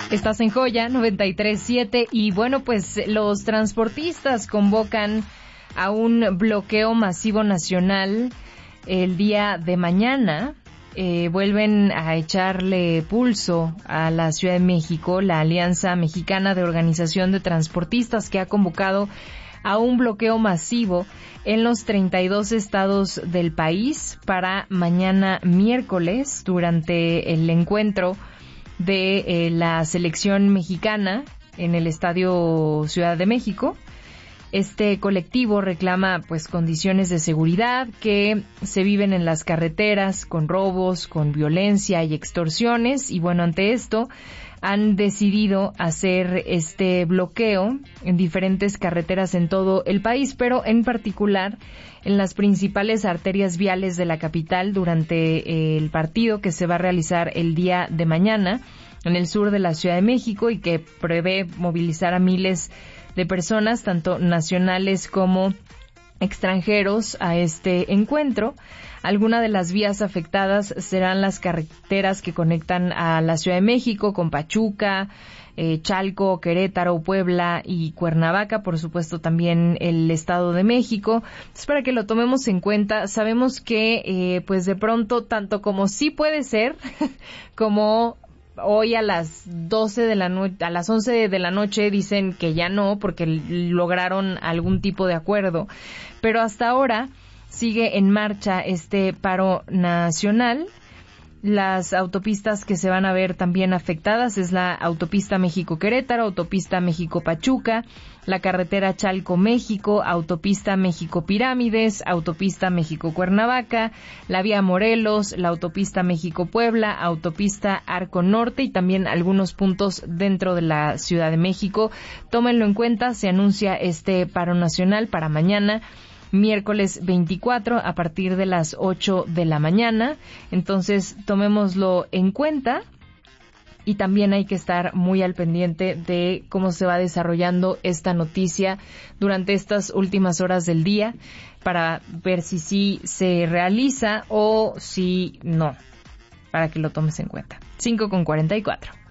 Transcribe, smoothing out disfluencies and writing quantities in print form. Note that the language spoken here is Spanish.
Estás en Joya 93.7 y bueno, pues los transportistas convocan a un bloqueo masivo nacional el día de mañana. Vuelven a echarle pulso a la Ciudad de México, la Alianza Mexicana de Organización de Transportistas, que ha convocado a un bloqueo masivo en los 32 estados del país para mañana miércoles, durante el encuentro de la selección mexicana en el Estadio Ciudad de México. Este colectivo reclama pues condiciones de seguridad que se viven en las carreteras, con robos, con violencia y extorsiones, y bueno, ante esto han decidido hacer este bloqueo en diferentes carreteras en todo el país, pero en particular en las principales arterias viales de la capital durante el partido que se va a realizar el día de mañana en el sur de la Ciudad de México y que prevé movilizar a miles de personas, tanto nacionales como extranjeros, a este encuentro. Algunas de las vías afectadas serán las carreteras que conectan a la Ciudad de México con Pachuca, Chalco, Querétaro, Puebla y Cuernavaca, por supuesto también el Estado de México. Entonces, para que lo tomemos en cuenta, sabemos que pues de pronto, tanto como sí puede ser, como hoy a las 12 de la noche, a las 11 de la noche dicen que ya no, porque lograron algún tipo de acuerdo. Pero hasta ahora sigue en marcha este paro nacional. Las autopistas que se van a ver también afectadas es la autopista México-Querétaro, autopista México-Pachuca, la carretera Chalco-México, autopista México-Pirámides, autopista México-Cuernavaca, la vía Morelos, la autopista México-Puebla, autopista Arco Norte y también algunos puntos dentro de la Ciudad de México. Tómenlo en cuenta, se anuncia este paro nacional para mañana, miércoles 24 a partir de las 8 de la mañana. Entonces, tomémoslo en cuenta y también hay que estar muy al pendiente de cómo se va desarrollando esta noticia durante estas últimas horas del día para ver si sí se realiza o si no, para que lo tomes en cuenta. 5:44.